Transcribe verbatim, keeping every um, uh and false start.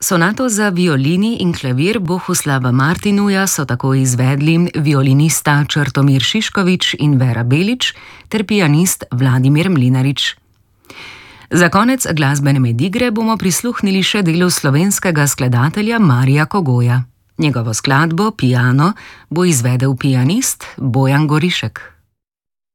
Sonato za violini in klavir Bohuslava Martinuja so tako izvedli violinista Črtomir Šiškovič in Vera Belič ter pianist Vladimir Mlinarič. Za konec glasbene medigre bomo prisluhnili še delu slovenskega skladatelja Marija Kogoja. Njegovo skladbo Piano bo izvedel pianist Bojan Gorišek.